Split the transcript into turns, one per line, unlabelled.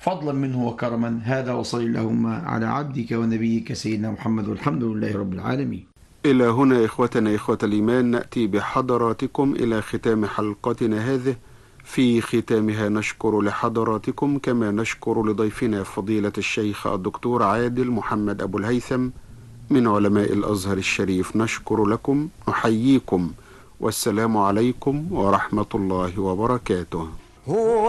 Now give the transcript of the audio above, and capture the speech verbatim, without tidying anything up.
فضلا منه وكرما. هذا وصل اللهم على عبدك ونبيك سيدنا محمد، والحمد لله رب العالمين.
إلى هنا إخوتنا إخوة الإيمان نأتي بحضراتكم إلى ختام حلقتنا هذه. في ختامها نشكر لحضراتكم كما نشكر لضيفنا فضيلة الشيخ الدكتور عادل محمد أبو الهيثم من علماء الأزهر الشريف. نشكر لكم، نحييكم، والسلام عليكم ورحمة الله وبركاته.